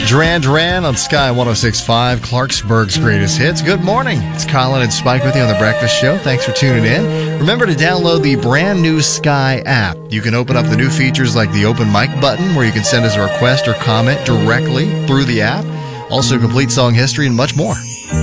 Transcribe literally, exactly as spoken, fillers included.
Duran Duran on Sky one oh six point five, Clarksburg's greatest hits. Good morning. It's Colin and Spike with you on The Breakfast Show. Thanks for tuning in. Remember to download the brand new Sky app. You can open up the new features like the open mic button, where you can send us a request or comment directly through the app. Also, complete song history and much more.